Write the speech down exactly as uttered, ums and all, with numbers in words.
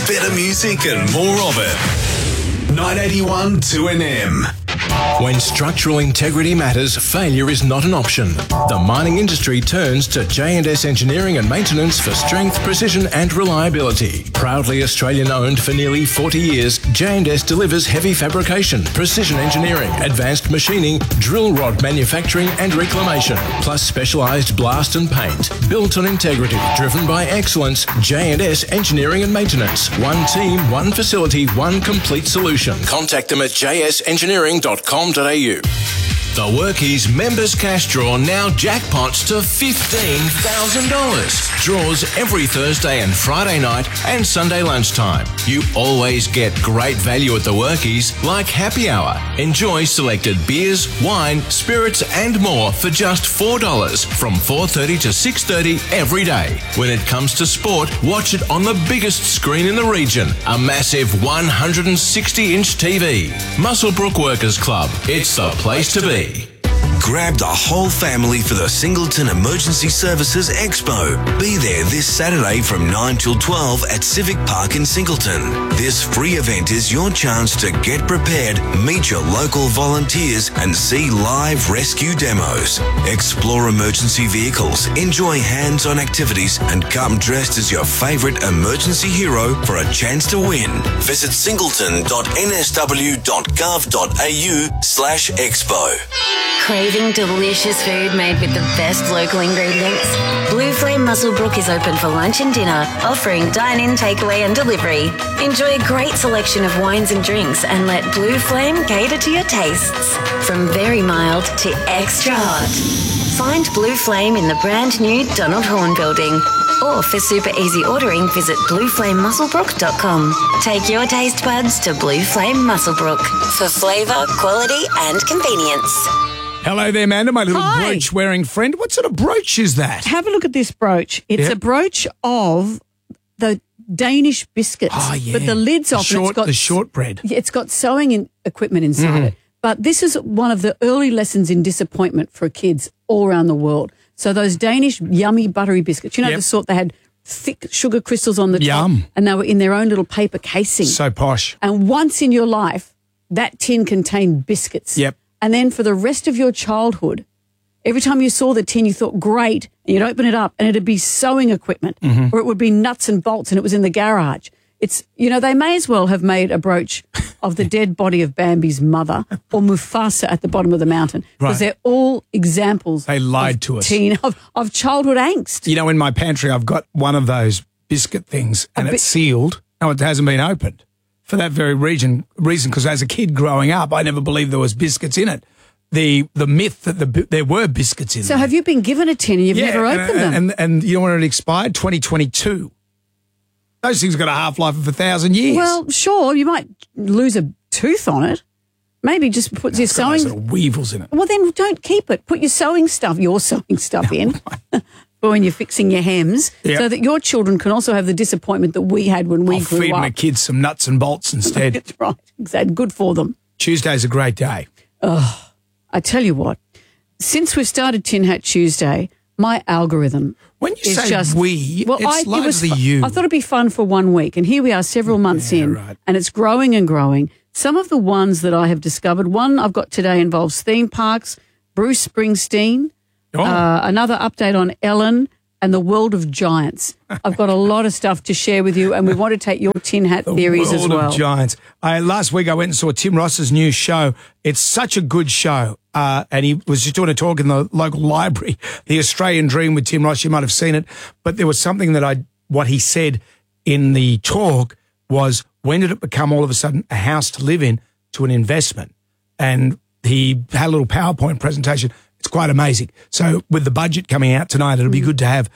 better music and more of it. nine eighty-one two N M. When structural integrity matters, failure is not an option. The mining industry turns to J and S Engineering and Maintenance for strength, precision and reliability. Proudly Australian-owned for nearly forty years, J and S delivers heavy fabrication, precision engineering, advanced machining, drill rod manufacturing and reclamation, plus specialised blast and paint. Built on integrity, driven by excellence, J and S Engineering and Maintenance. One team, one facility, one complete solution. Contact them at j s engineering dot com dot a u. The Workies Members Cash Draw now jackpots to fifteen thousand dollars. Draws every Thursday and Friday night and Sunday lunchtime. You always get great value at the Workies, like happy hour. Enjoy selected beers, wine, spirits and more for just four dollars from four thirty to six thirty every day. When it comes to sport, watch it on the biggest screen in the region, a massive one hundred sixty inch T V. Muswellbrook Workers Club. It's the place to be. Grab the whole family for the Singleton Emergency Services Expo. Be there this Saturday from nine till twelve at Civic Park in Singleton. This free event is your chance to get prepared, meet your local volunteers and see live rescue demos. Explore emergency vehicles, enjoy hands-on activities and come dressed as your favourite emergency hero for a chance to win. Visit singleton dot n s w dot gov dot a u slash expo. Craving delicious food made with the best local ingredients? Blue Flame Muswellbrook is open for lunch and dinner, offering dine-in, takeaway and delivery. Enjoy a great selection of wines and drinks and let Blue Flame cater to your tastes. From very mild to extra hot. Find Blue Flame in the brand new Donald Horne building. Or for super easy ordering, visit blue flame muswellbrook dot com. Take your taste buds to Blue Flame Muswellbrook for flavour, quality and convenience. Hello there, Amanda, my little Hi. brooch-wearing friend. What sort of brooch is that? Have a look at this brooch. It's Yeah. a brooch of the Danish biscuits, Oh, yeah. but the lid's The off. and short- it's got the shortbread. Yeah, It's got sewing in, equipment inside Mm-hmm. it. But this is one of the early lessons in disappointment for kids all around the world. So those Danish yummy buttery biscuits, you know, Yep. the sort that had thick sugar crystals on the Yum. top, and they were in their own little paper casing. So posh. And once in your life, that tin contained biscuits. Yep. And then for the rest of your childhood, every time you saw the tin, you thought, great, and you'd open it up and it'd be sewing equipment Mm-hmm. or it would be nuts and bolts and it was in the garage. It's, you know, they may as well have made a brooch of the dead body of Bambi's mother or Mufasa at the bottom of the mountain because Right. they're all examples They lied of to us. teen, of, of childhood angst. You know, in my pantry, I've got one of those biscuit things and A it's bi- sealed. No, it hasn't been opened for that very reason, reason, because as a kid growing up, I never believed there was biscuits in it. The the myth that the bi- there were biscuits in So there. have you been given a tin and you've never and, opened them? And, and you know when it expired? twenty twenty-two. Those things got a half-life of a thousand years. Well, sure, you might lose a tooth on it. Maybe just put your It's got those sewing. little weevils in it. Well, then don't keep it. Put your sewing stuff, your sewing stuff in for when you're fixing your hems, Yep. so that your children can also have the disappointment that we had when we I'll grew feed up. my kids some nuts and bolts instead. That's right, exactly. Good for them. Tuesday's a great day. I tell you what, since we've started Tin Hat Tuesday, my algorithm When you is say just we, well, it's I, it was largely fu- you. I thought it'd be fun for one week, and here we are, several months Yeah, in, right. and it's growing and growing. Some of the ones that I have discovered, one I've got today involves theme parks, Bruce Springsteen, Oh. uh, another update on Ellen, and the world of giants. I've got a lot of stuff to share with you, and we want to take your tin hat theories World as well. of Giants. I, last week I went and saw Tim Ross's new show. It's such a good show. Uh, and he was just doing a talk in the local library, The Australian Dream with Tim Ross. You might have seen it. But there was something that I, what he said in the talk was, when did it become all of a sudden a house to live in to an investment? And he had a little PowerPoint presentation. It's quite amazing. So with the budget coming out tonight, it'll be good to have